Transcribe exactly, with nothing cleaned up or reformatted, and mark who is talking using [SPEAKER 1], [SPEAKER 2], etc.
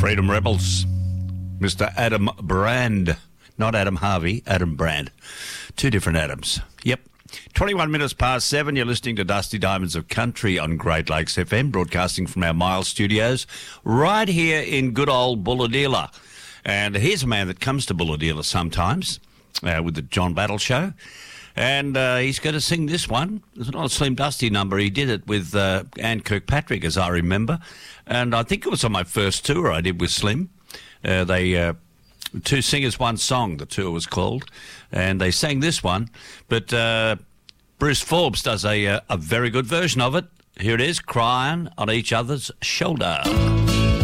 [SPEAKER 1] Freedom Rebels, Mister Adam Brand. Not Adam Harvey, Adam Brand. Two different Adams. Yep. twenty-one minutes past seven, you're listening to Dusty Diamonds of Country on Great Lakes F M, broadcasting from our Miles studios right here in good old Bulahdelah. And here's a man that comes to Bulahdelah sometimes uh, with the John Battle Show. And uh, he's going to sing this one. It's not a Slim Dusty number. He did it with uh, Anne Kirkpatrick, as I remember. And I think it was on my first tour I did with Slim. Uh, they... Uh, Two Singers, One Song, the tour was called, and they sang this one. But uh, Bruce Forbes does a, a very good version of it. Here it is, Crying on Each Other's Shoulder.